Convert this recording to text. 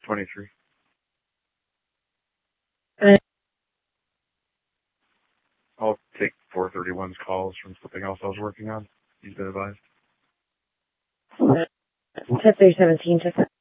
23. I'll take 431's calls from something else I was working on. He's been advised. 10-3-17, check that.